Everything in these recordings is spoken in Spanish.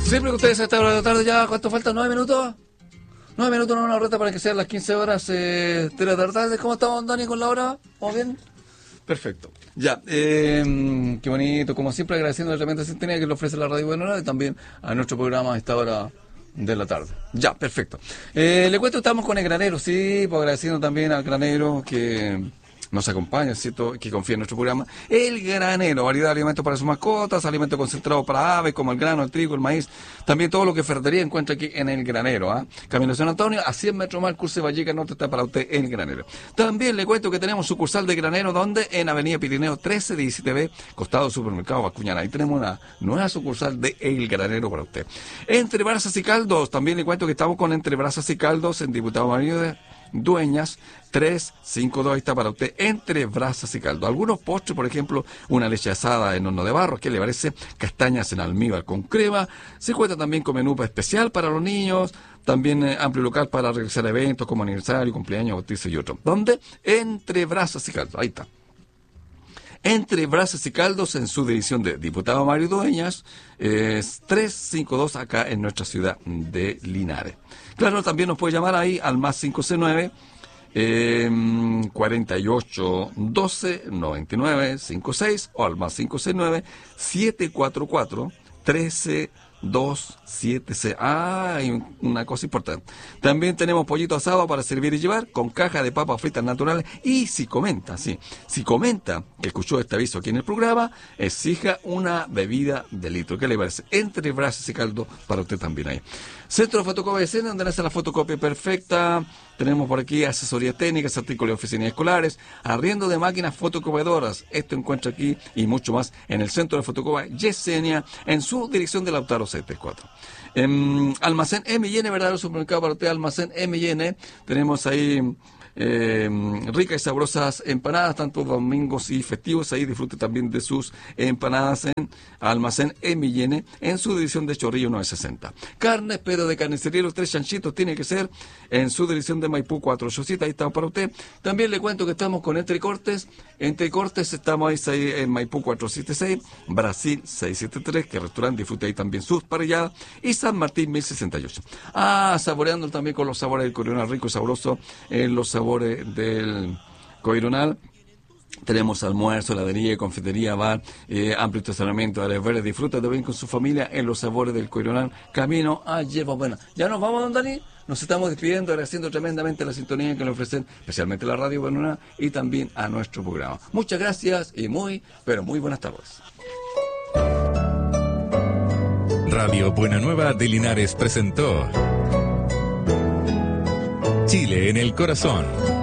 Siempre que ustedes a esta hora de la tarde ya, ¿cuánto falta? ¿9 minutos? 9 minutos en una ruta para que sean las 15 horas de la tarde. ¿Cómo estamos, Dani, con la hora? ¿Vamos bien? Perfecto. Ya, qué bonito. Como siempre, agradeciendo la tremenda sintonía que le ofrece la Radio Buena y también a nuestro programa a esta hora de la tarde. Ya, perfecto. Le cuento, estamos con el granero, sí, pues agradeciendo también al granero que nos acompaña, ¿cierto?, que confía en nuestro programa. El granero, variedad de alimentos para sus mascotas, alimentos concentrados para aves, como el grano, el trigo, el maíz, también todo lo que ferretería encuentra aquí en el granero, ¿ah? Camino San Antonio, a 100 metros más, Curso Valleca Norte, está para usted el granero. También le cuento que tenemos sucursal de granero, donde en Avenida Pirineo 1317B, costado supermercado Bascuñana. Ahí tenemos una nueva sucursal de el granero para usted. Entre Brasas y Caldos, también le cuento que estamos con Entre Brasas y Caldos en Diputado Mario de Dueñas 352, ahí está para usted, Entre Brasas y Caldo. Algunos postres, por ejemplo, una leche asada en horno de barro, ¿qué le parece? Castañas en almíbar con crema. Se cuenta también con menú especial para los niños, también amplio local para realizar eventos como aniversario, cumpleaños, bautizo y otros. ¿Dónde? Entre Brasas y Caldo, ahí está. Entre Brasas y Caldos, en su división de Diputado Mario Dueñas, 352, acá en nuestra ciudad de Linares. Claro, también nos puede llamar ahí al más 569 48 12 99 56 o al más 569 744 13 276. Hay una cosa importante. También tenemos pollito asado para servir y llevar, con caja de papas fritas naturales. Y si comenta que escuchó este aviso aquí en el programa, exija una bebida de litro. ¿Qué le parece? Entre Brasas y Caldo para usted también ahí. Centro de Fotocopia de Escena, donde nace la fotocopia perfecta. Tenemos por aquí asesorías técnicas, artículos de oficinas escolares, arriendo de máquinas fotocopiadoras. Esto encuentra aquí y mucho más en el Centro de Fotocopia Yesenia, en su dirección de Lautaro 74. Almacén M&N, verdadero supermercado para usted, Almacén M&N. Tenemos ahí ricas y sabrosas empanadas, tanto domingos y festivos. Ahí disfrute también de sus empanadas en Almacén M&N, en su división de Chorrillo 960. Carnes, pero de carnicería, los 3 chanchitos tiene que ser en su división de Maipú 487. Ahí estamos para usted. También le cuento que estamos con Entre Cortes. Entre Cortes estamos ahí en Maipú 476, Brasil 673, que restaurante disfrute ahí también sus parrilladas, y San Martín 1068. Saboreando también con los sabores del Coronal, rico y sabroso, los sabores del Coironal. Tenemos almuerzo, heladería, confitería, bar, amplio estacionamiento, áreas verdes. Disfruta también con su familia en los sabores del Coironal, camino a Yerba Buena. Ya nos vamos, don Dani. Nos estamos despidiendo, agradeciendo tremendamente la sintonía que le ofrecen, especialmente la Radio Buena y también a nuestro programa. Muchas gracias y pero muy buenas tardes. Radio Buena Nueva de Linares presentó Chile en el Corazón.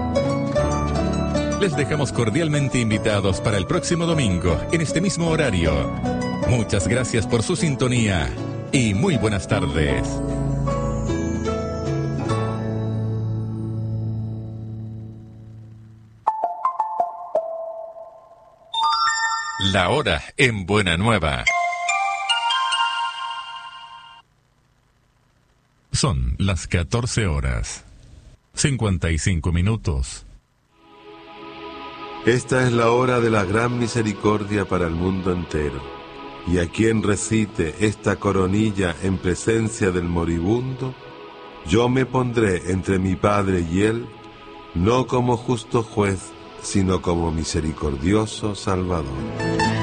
Les dejamos cordialmente invitados para el próximo domingo, en este mismo horario. Muchas gracias por su sintonía y muy buenas tardes. La hora en Buena Nueva. Son las 14 horas. 55 minutos. Esta es la hora de la gran misericordia para el mundo entero. Y a quien recite esta coronilla en presencia del moribundo, yo me pondré entre mi Padre y él, no como justo juez, sino como misericordioso Salvador.